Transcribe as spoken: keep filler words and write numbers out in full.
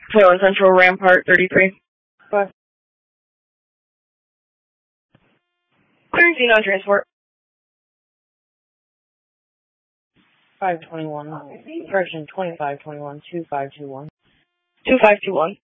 Toilet Central, Rampart, thirty-three. Five. Clearing scene on transport. five twenty-one. Correction, twenty-five twenty-one, two five two one. two five two one.